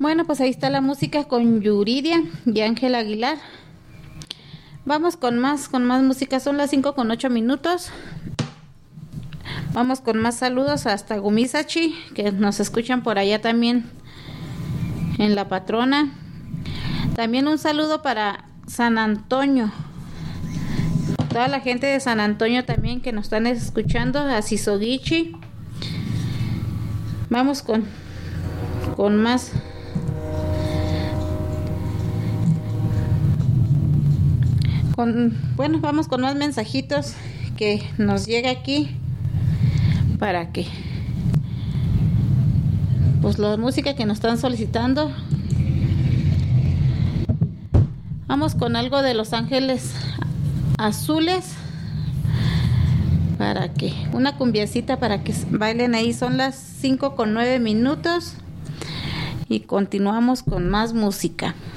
Bueno, pues ahí está la música con Yuridia y Ángel Aguilar. Vamos con más música. Son las 5:08. Vamos con más saludos hasta Gumisachi, que nos escuchan por allá también en La Patrona. También un saludo para San Antonio. Toda la gente de San Antonio también que nos están escuchando, a Sisogichi. Vamos con más. Vamos con más mensajitos que nos llega aquí para que pues la música que nos están solicitando. Vamos con algo de Los Ángeles Azules, para que una cumbiacita para que bailen ahí. Son las 5:09 y continuamos con más música.